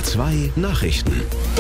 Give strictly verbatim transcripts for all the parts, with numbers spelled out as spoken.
R zwei Nachrichten.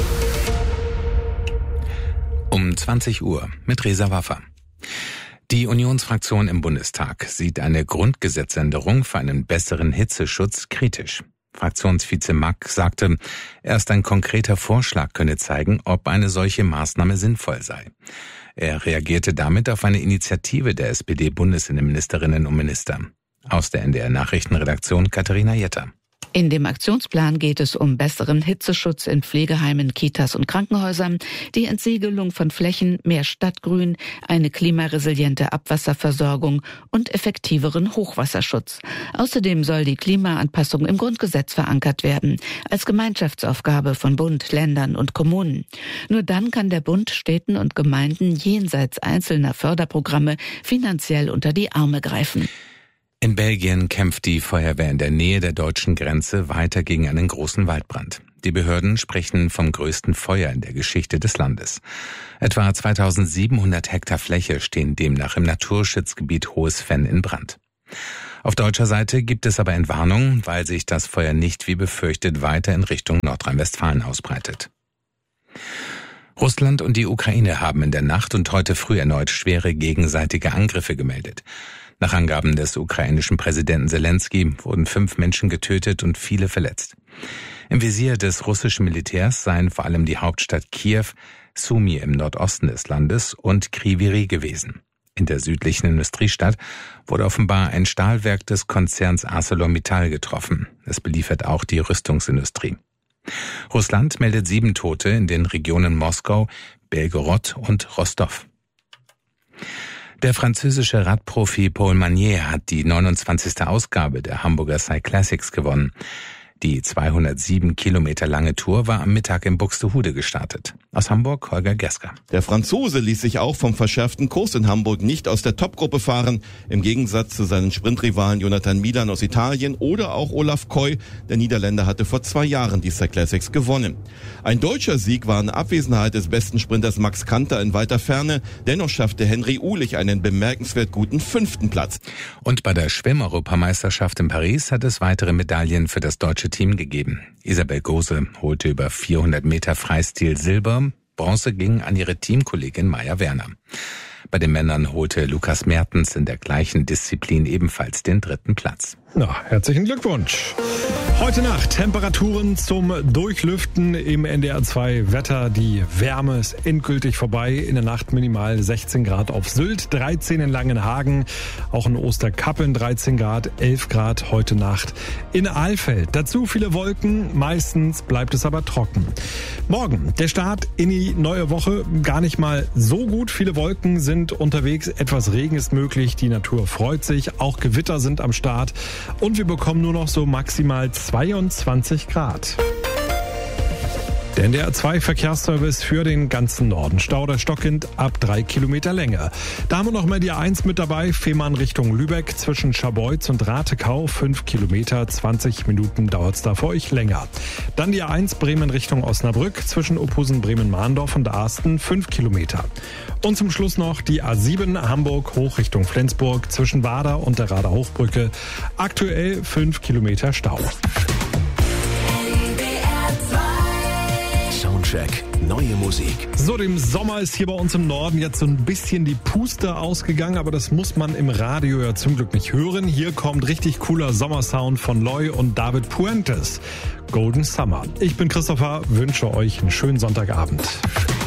Um zwanzig Uhr mit Reza Waffer. Die Unionsfraktion im Bundestag sieht eine Grundgesetzänderung für einen besseren Hitzeschutz kritisch. Fraktionsvize Mack sagte, erst ein konkreter Vorschlag könne zeigen, ob eine solche Maßnahme sinnvoll sei. Er reagierte damit auf eine Initiative der S P D-Bundesinnenministerinnen und Minister. Aus der N D R-Nachrichtenredaktion Katharina Jetter. In dem Aktionsplan geht es um besseren Hitzeschutz in Pflegeheimen, Kitas und Krankenhäusern, die Entsiegelung von Flächen, mehr Stadtgrün, eine klimaresiliente Abwasserversorgung und effektiveren Hochwasserschutz. Außerdem soll die Klimaanpassung im Grundgesetz verankert werden, als Gemeinschaftsaufgabe von Bund, Ländern und Kommunen. Nur dann kann der Bund Städten und Gemeinden jenseits einzelner Förderprogramme finanziell unter die Arme greifen. In Belgien kämpft die Feuerwehr in der Nähe der deutschen Grenze weiter gegen einen großen Waldbrand. Die Behörden sprechen vom größten Feuer in der Geschichte des Landes. Etwa zweitausendsiebenhundert Hektar Fläche stehen demnach im Naturschutzgebiet Hohes Venn in Brand. Auf deutscher Seite gibt es aber Entwarnung, weil sich das Feuer nicht wie befürchtet weiter in Richtung Nordrhein-Westfalen ausbreitet. Russland und die Ukraine haben in der Nacht und heute früh erneut schwere gegenseitige Angriffe gemeldet. Nach Angaben des ukrainischen Präsidenten Selenskyj wurden fünf Menschen getötet und viele verletzt. Im Visier des russischen Militärs seien vor allem die Hauptstadt Kiew, Sumy im Nordosten des Landes und Kryvyi Rih gewesen. In der südlichen Industriestadt wurde offenbar ein Stahlwerk des Konzerns ArcelorMittal getroffen. Es beliefert auch die Rüstungsindustrie. Russland meldet sieben Tote in den Regionen Moskau, Belgorod und Rostov. Der französische Radprofi Paul Magnier hat die neunundzwanzigste Ausgabe der Hamburger Cyclassics gewonnen. Die zweihundertsieben Kilometer lange Tour war am Mittag in Buxtehude gestartet. Aus Hamburg Holger Gesker. Der Franzose ließ sich auch vom verschärften Kurs in Hamburg nicht aus der Topgruppe fahren. Im Gegensatz zu seinen Sprintrivalen Jonathan Milan aus Italien oder auch Olaf Koy. Der Niederländer hatte vor zwei Jahren die Cyclassics gewonnen. Ein deutscher Sieg war in Abwesenheit des besten Sprinters Max Kanter in weiter Ferne. Dennoch schaffte Henry Uhlich einen bemerkenswert guten fünften Platz. Und bei der Schwimm-Europameisterschaft in Paris hat es weitere Medaillen für das deutsche Team gegeben. Isabel Gose holte über vierhundert Meter Freistil Silber, Bronze ging an ihre Teamkollegin Maja Werner. Bei den Männern holte Lukas Mertens in der gleichen Disziplin ebenfalls den dritten Platz. Na, herzlichen Glückwunsch. Heute Nacht Temperaturen zum Durchlüften im N D R zwei Wetter. Die Wärme ist endgültig vorbei. In der Nacht minimal sechzehn Grad auf Sylt, dreizehn in Langenhagen, auch in Osterkappeln dreizehn Grad, elf Grad heute Nacht in Alfeld. Dazu viele Wolken, meistens bleibt es aber trocken. Morgen der Start in die neue Woche gar nicht mal so gut. Viele Wolken sind unterwegs, etwas Regen ist möglich, die Natur freut sich, auch Gewitter sind am Start und wir bekommen nur noch so maximal zweiundzwanzig Grad. Der N D R zwei Verkehrsservice für den ganzen Norden. Stau oder Stockend ab drei Kilometer Länge. Da haben wir noch mal die A eins mit dabei. Fehmarn Richtung Lübeck zwischen Scharbeutz und Ratekau. fünf Kilometer, zwanzig Minuten dauert es da für euch länger. Dann die A eins Bremen Richtung Osnabrück zwischen Ophusen, Bremen-Mahndorf und Arsten. fünf Kilometer. Und zum Schluss noch die A sieben Hamburg hoch Richtung Flensburg zwischen Wader und der Rader Hochbrücke. Aktuell fünf Kilometer Stau. Soundcheck, neue Musik. So, dem Sommer ist hier bei uns im Norden jetzt so ein bisschen die Puste ausgegangen, aber das muss man im Radio ja zum Glück nicht hören. Hier kommt richtig cooler Sommersound von Loy und David Puentes. Golden Summer. Ich bin Christopher, wünsche euch einen schönen Sonntagabend.